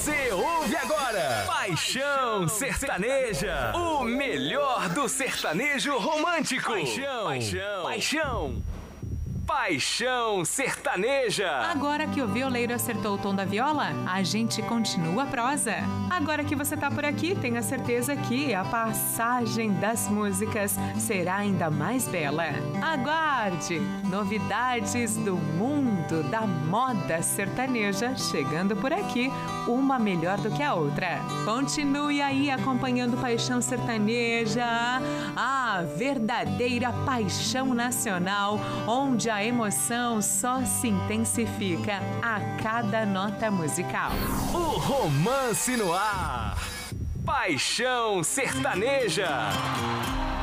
Você ouve agora Paixão Sertaneja, o melhor do sertanejo romântico. Paixão Sertaneja. Agora que o violeiro acertou o tom da viola, a gente continua a prosa. Agora que você tá por aqui, tenha certeza que a passagem das músicas será ainda mais bela. Aguarde! Novidades do mundo da moda sertaneja chegando por aqui, uma melhor do que a outra. Continue aí acompanhando Paixão Sertaneja, a verdadeira paixão nacional, onde a emoção só se intensifica a cada nota musical. O romance no ar. Paixão Sertaneja.